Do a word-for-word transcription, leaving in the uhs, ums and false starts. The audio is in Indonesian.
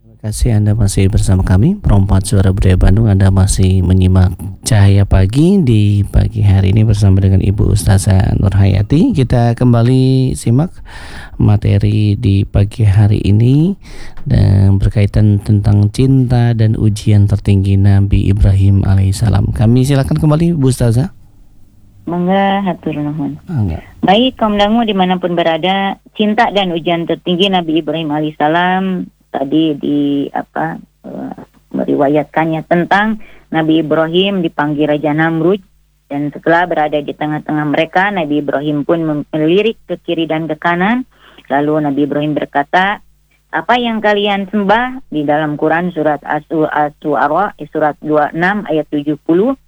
Terima kasih Anda masih bersama kami, Perempat Suara Budaya Bandung. Anda masih menyimak Cahaya Pagi di pagi hari ini bersama dengan Ibu Ustazah Nurhayati. Kita kembali simak materi di pagi hari ini dan berkaitan tentang cinta dan ujian tertinggi Nabi Ibrahim alaihissalam. Kami silakan kembali Bu Ustazah. Mangga hatur nuhun. Mangga. Baik kaum dangu dimanapun berada, cinta dan ujian tertinggi Nabi Ibrahim alaihissalam tadi di apa uh, meriwayatkannya tentang Nabi Ibrahim dipanggil Raja Namrud, dan setelah berada di tengah-tengah mereka, Nabi Ibrahim pun melirik ke kiri dan ke kanan. Lalu Nabi Ibrahim berkata, apa yang kalian sembah? Di dalam Quran surat As-Su'ara surat dua puluh enam ayat tujuh puluh,